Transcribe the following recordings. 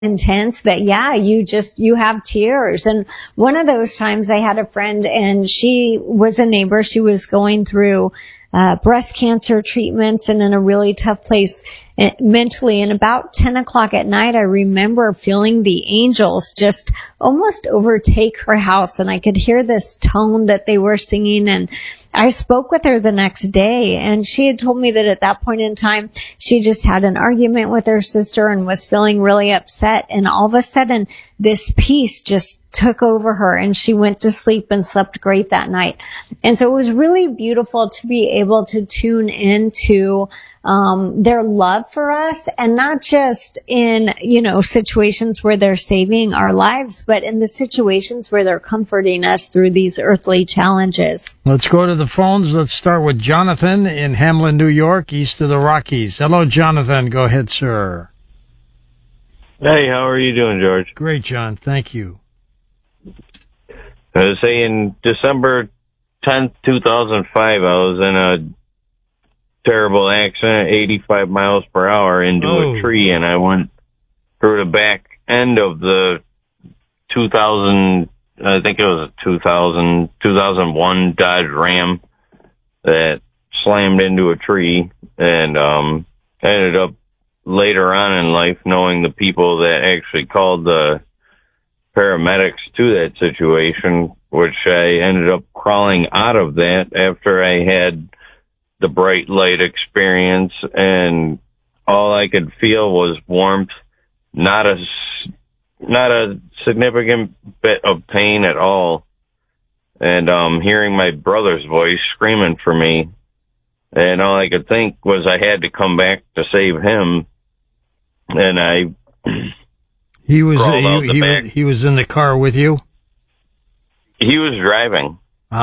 intense that, yeah, you have tears. And one of those times I had a friend, and she was a neighbor. She was going through breast cancer treatments and in a really tough place mentally. And about 10 o'clock at night, I remember feeling the angels just almost overtake her house. And I could hear this tone that they were singing. And I spoke with her the next day, and she had told me that at that point in time, she just had an argument with her sister and was feeling really upset. And all of a sudden, this peace just took over her, and she went to sleep and slept great that night. And so it was really beautiful to be able to tune into their love for us, and not just in, situations where they're saving our lives, but in the situations where they're comforting us through these earthly challenges. Let's go to the phones. Let's start with Jonathan in Hamlin, New York, east of the Rockies. Hello, Jonathan. Go ahead, sir. Hey, how are you doing, George? Great, John. Thank you. I was saying December 10th, 2005, I was in a terrible accident, 85 miles per hour into a tree, and I went through the back end of the 2000, I think it was a 2001 Dodge Ram that slammed into a tree, and ended up later on in life knowing the people that actually called the paramedics to that situation, which I ended up crawling out of that after I had the bright light experience, and all I could feel was warmth, not a significant bit of pain at all, and hearing my brother's voice screaming for me, and all I could think was I had to come back to save him, and he was in the car with you? He was driving.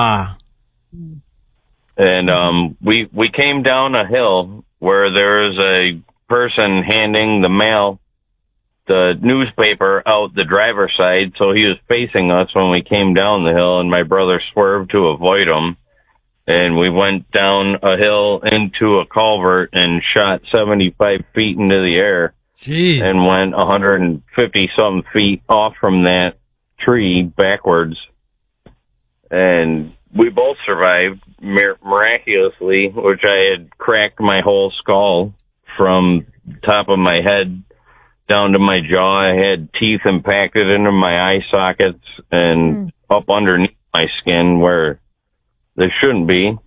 And we came down a hill where there was a person handing the newspaper out the driver's side, so he was facing us when we came down the hill, and my brother swerved to avoid him, and we went down a hill into a culvert and shot 75 feet into the air. Jeez. And went 150-something feet off from that tree backwards, and we both survived miraculously, which I had cracked my whole skull from top of my head down to my jaw. I had teeth impacted into my eye sockets and up underneath my skin where they shouldn't be.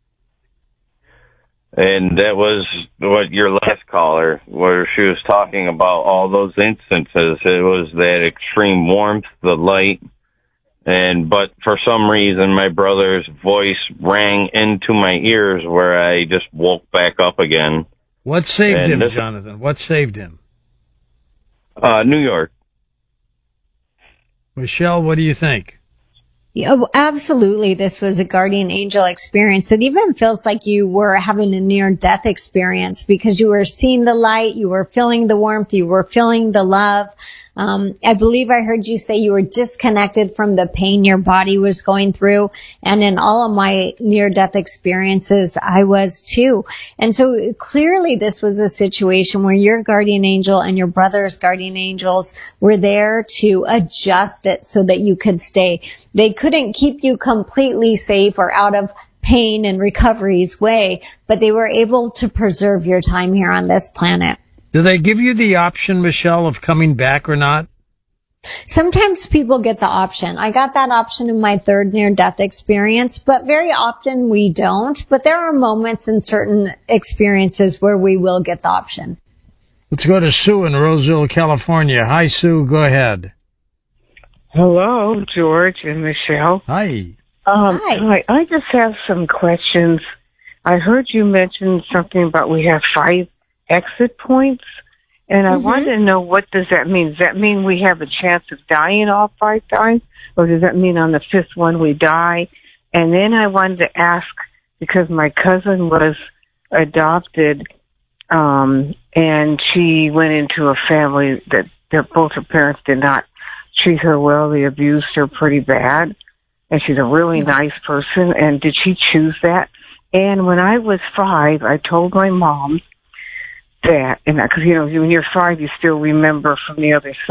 And that was what your last caller, where she was talking about all those instances. It was that extreme warmth, the light, but for some reason my brother's voice rang into my ears where I just woke back up again. What saved him, Jonathan? What saved him? New York. Michelle, what do you think? Yeah, absolutely. This was a guardian angel experience. It even feels like you were having a near-death experience because you were seeing the light, you were feeling the warmth, you were feeling the love. I believe I heard you say you were disconnected from the pain your body was going through. And in all of my near-death experiences, I was too. And so clearly this was a situation where your guardian angel and your brother's guardian angels were there to adjust it so that you could stay. They couldn't keep you completely safe or out of pain and recovery's way, but they were able to preserve your time here on this planet. Do they give you the option, Michelle, of coming back or not? Sometimes people get the option. I got that option in my third near-death experience, but very often we don't. But there are moments in certain experiences where we will get the option. Let's go to Sue in Roseville, California. Hi, Sue. Go ahead. Hello, George and Michelle. Hi. Hi. I just have some questions. I heard you mention something about we have 5 exit points, and I wanted to know, what does that mean? Does that mean we have a chance of dying all 5 times, or does that mean on the 5th one we die? And then I wanted to ask, because my cousin was adopted, and she went into a family that both her parents did not treat her well. They abused her pretty bad, and she's a really nice person. And did she choose that? And when I was 5, I told my mom that. And because, when you're 5, you still remember from the other side.